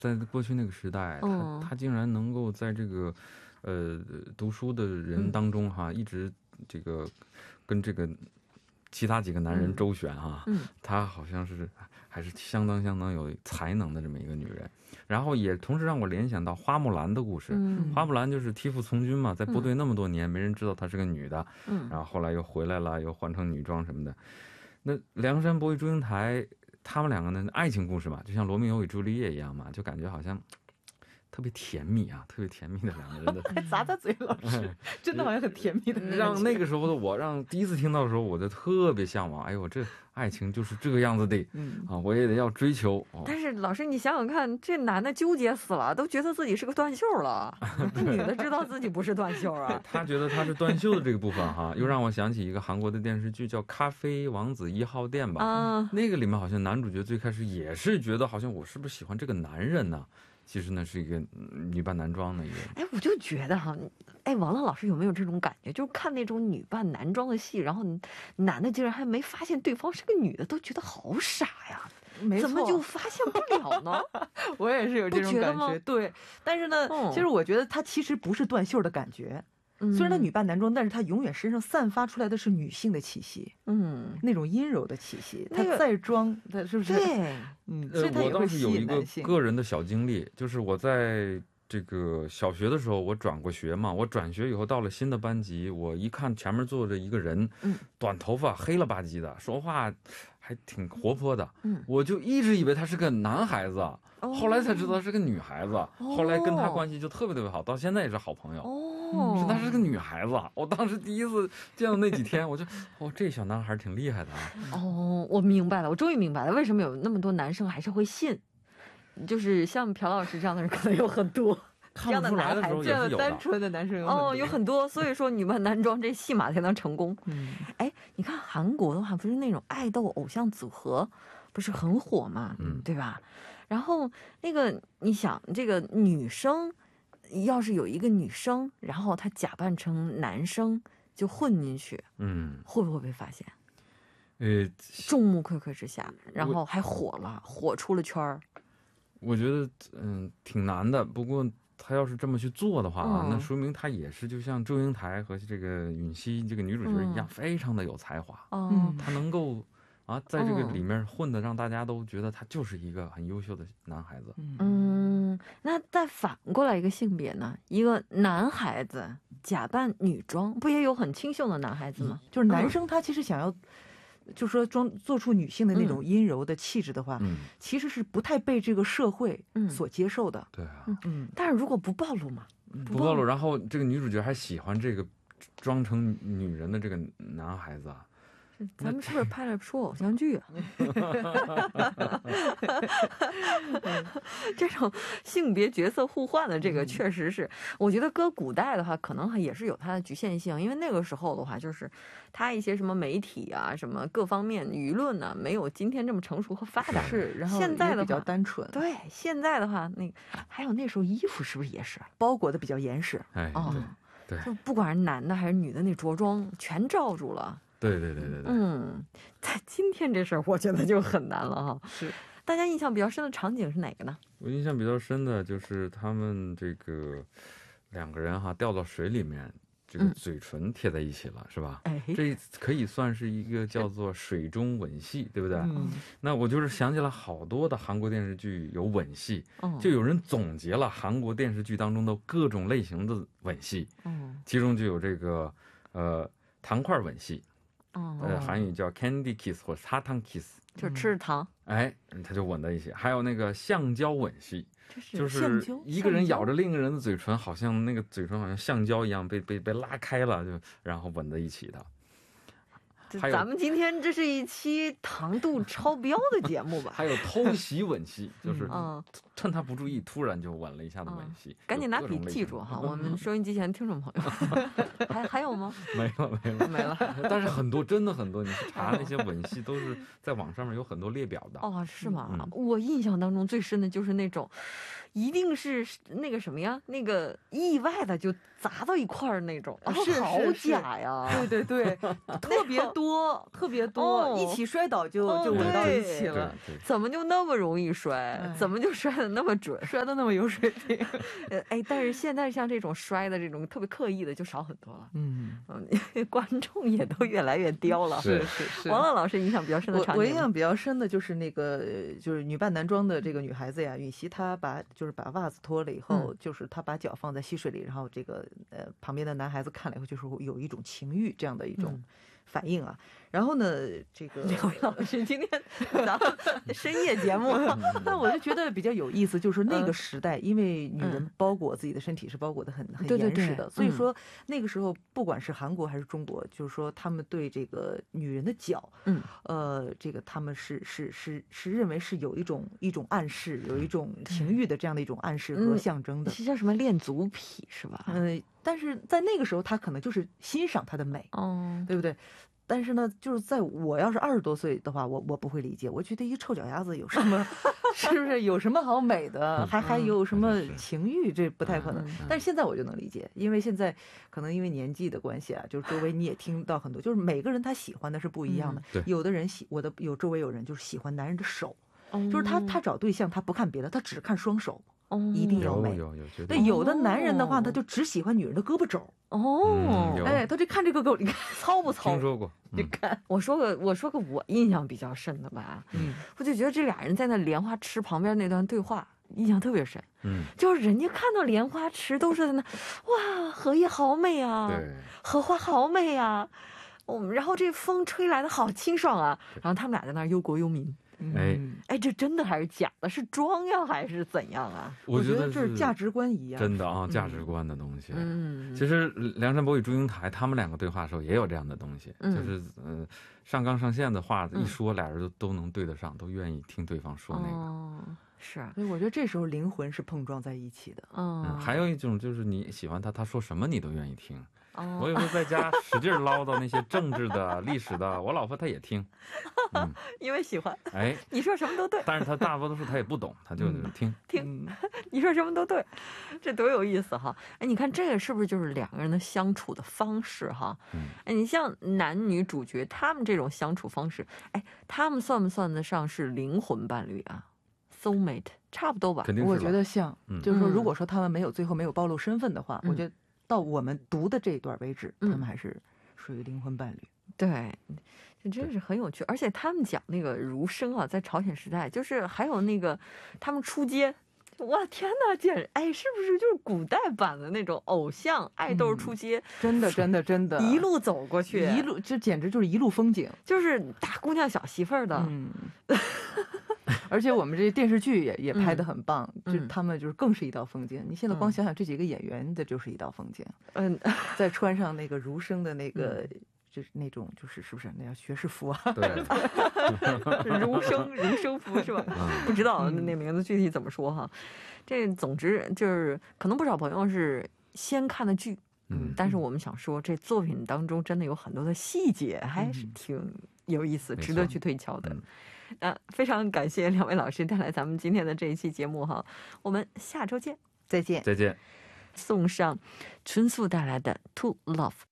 在过去那个时代，他竟然能够在这个读书的人当中哈，一直这个跟这个其他几个男人周旋哈，他好像是还是相当有才能的这么一个女人。然后也同时让我联想到花木兰的故事。花木兰就是替父从军嘛，在部队那么多年，没人知道她是个女的，然后后来又回来了，又换成女装什么的。那梁山伯与祝英台他们两个的爱情故事嘛，就像罗密欧与朱丽叶一样嘛，就感觉好像特别甜蜜啊，特别甜蜜的两个人的还咂咂嘴，老师真的好像很甜蜜的。 让那个时候的我，让第一次听到的时候，我就特别向往。哎呦，这爱情就是这个样子的，我也得要追求。 但是老师，你想想看，这男的纠结死了，都觉得自己是个断袖了，那女的知道自己不是断袖啊。 他觉得他是断袖的这个部分哈，又让我想起一个韩国的电视剧叫《咖啡王子1号店》吧。那个里面好像男主角最开始也是觉得，好像我是不是喜欢这个男人呢？其实呢是一个女扮男装的一个。 哎，我就觉得哈，哎，王乐老师有没有这种感觉？就是看那种女扮男装的戏，然后男的竟然还没发现对方是个女的，都觉得好傻呀。怎么就发现不了呢？ 我也是有这种感觉。对，但是呢，其实我觉得他其实不是断袖的感觉。虽然他女扮男装，但是他永远身上散发出来的是女性的气息，那种阴柔的气息。他再装，他是不是？ 对， 所以他也会吸引男性。 我倒是有一个个人的小经历，就是我在这个小学的时候，我转过学嘛，我转学以后到了新的班级，我一看前面坐着一个人，短头发，黑了吧唧的，说话还挺活泼的，我就一直以为他是个男孩子，后来才知道是个女孩子，后来跟他关系就特别好，到现在也是好朋友。是她是个女孩子，我当时第一次见到那几天，我就这小男孩挺厉害的啊。 我明白了，我终于明白了，为什么有那么多男生还是会信，就是像朴老师这样的人可能有很多。 看不出来的时候也是有的， 这样的单纯的男生有很多，所以说女扮男装这戏码才能成功。哎，你看韩国的话，不是那种爱豆偶像组合不是很火嘛，对吧？然后那个你想，这个女生要是有一个女生，然后她假扮成男生就混进去，会不会被发现？众目睽睽之下，然后还火了，火出了圈儿。 我觉得挺难的，不过他要是这么去做的话，那说明他也是就像祝英台和这个允熙这个女主角一样，非常的有才华。他能够在这个里面混的，让大家都觉得他就是一个很优秀的男孩子。 那再反过来一个性别呢？一个男孩子假扮女装，不也有很清秀的男孩子吗？ 就是男生他其实想要，就说做出女性的那种阴柔的气质的话，其实是不太被这个社会所接受的。 对啊， 但是如果不暴露嘛， 不暴露，然后这个女主角还喜欢这个装成女人的这个男孩子啊。 咱们是不是拍了出偶像剧啊？这种性别角色互换的这个确实是，我觉得搁古代的话，可能也是有它的局限性，因为那个时候的话，就是它一些什么媒体啊，什么各方面舆论呢，没有今天这么成熟和发达。 是，然后现在的比较单纯。 对，现在的话，还有那时候衣服是不是也是包裹的比较严实？ 对， 就不管是男的还是女的，那着装全罩住了。 对。 在今天这事儿，我觉得就很难了哈。 是， 大家印象比较深的场景是哪个呢？ 我印象比较深的就是他们这个两个人掉到水里面，这个嘴唇贴在一起了，是吧？这可以算是一个叫做水中吻戏，对不对？那我就是想起了好多的韩国电视剧有吻戏，就有人总结了韩国电视剧当中的各种类型的吻戏，其中就有这个糖块吻戏。韩语叫 candy kiss 或者사탕 kiss， 就是吃糖， 他就吻在一起。还有那个橡胶吻戏，就是一个人咬着另一个人的嘴唇，好像那个嘴唇好像橡胶一样被拉开了，就然后吻在一起的。 咱们今天这是一期糖度超标的节目吧？ 还有偷袭吻戏，就是趁他不注意，突然就吻了一下的吻戏。 赶紧拿笔记住哈，我们收音机前听众朋友。还有吗？ 没了。但是很多，真的很多，你去查那些吻戏都是在网上面有很多列表的。 是吗？我印象当中最深的就是那种一定是那个什么呀，那个意外的就砸到一块儿那种， 是好假呀！ 对对对，特别多，特别多，一起摔倒就稳到一起了。 怎么就那么容易摔？怎么就摔得那么准？ 摔得那么有水平？ 哎，但是现在像这种摔的这种特别刻意的就少很多了。观众也都越来越刁了。 是是是。 王乐老师印象比较深的场景， 我印象比较深的就是那个就是女扮男装的这个女孩子呀，允熙她把袜子脱了以后，就是她把脚放在溪水里，然后这个旁边的男孩子看了以后，就是有一种情欲这样的一种反应啊。然后呢，这个两位老师今天咱们深夜节目， 那我就觉得比较有意思，就是那个时代，因为女人包裹自己的身体是包裹的很严实的，所以说那个时候不管是韩国还是中国，就是说他们对这个女人的脚，这个他们是认为是有一种暗示，有一种情欲的这样的一种暗示和象征的， 是叫什么恋足癖是吧？ 但是在那个时候，他可能就是欣赏她的美，对不对？但是呢，就是在我要是20多岁的话，我不会理解。我觉得一臭脚丫子有什么，是不是有什么好美的？还有什么情欲？这不太可能。但是现在我就能理解，因为现在可能因为年纪的关系啊，就是周围你也听到很多，就是每个人他喜欢的是不一样的。有的人周围有人就是喜欢男人的手，就是他找对象他不看别的，他只看双手。一定要美。对，有的男人的话，他就只喜欢女人的胳膊肘。哎，他就看这个狗，你看糙不糙？ 听说过。 你看， 我说个我印象比较深的吧。我就觉得这俩人在那莲花池旁边那段对话印象特别深。就是人家看到莲花池都是在那，哇，荷叶好美啊， 对， 荷花好美啊，然后这风吹来的好清爽啊，然后他们俩在那忧国忧民。哎，这真的还是假的？是装呀，还是怎样啊？ 我觉得这是价值观一样， 真的啊，价值观的东西。其实梁山伯与祝英台他们两个对话的时候也有这样的东西，就是上纲上线的话一说，俩人都能对得上，都愿意听对方说那个。 是， 所以我觉得这时候灵魂是碰撞在一起的。 还有一种就是你喜欢他说什么你都愿意听。我有时候在家使劲唠叨那些政治的、历史的，我老婆她也听， 因为喜欢。 哎， 你说什么都对， 但是她大多数她也不懂，她就听。 你说什么都对，这多有意思哈！哎，你看这个是不是就是两个人的相处的方式哈？哎，你像男女主角他们这种相处方式，哎，他们算不算得上是灵魂伴侣啊 ？soul mate 差不多吧？ 肯定是。 我觉得像，就是说，如果说他们最后没有暴露身份的话，我觉得。到我们读的这一段为止，他们还是属于灵魂伴侣。 对，这真是很有趣。而且他们讲那个儒生啊，在朝鲜时代，就是还有那个他们出街，哇天哪，简直哎，是不是就是古代版的那种偶像爱豆出街？ 真的， 一路走过去， 一路这简直就是一路风景， 就是大姑娘小媳妇儿的。 而且我们这电视剧也拍得很棒，就他们就是更是一道风景。你现在光想想这几个演员的就是一道风景。再穿上那个儒生的那个，就是那种是不是那叫学士服啊？ 对， 儒生服是吧？不知道那名字具体怎么说哈。这总之就是可能不少朋友是先看的剧，但是我们想说这作品当中真的有很多的细节还是挺有意思，值得去推敲的。非常感谢两位老师带来咱们今天的这一期节目哈，我们下周见， 再见。 送上纯素带来的 To Love。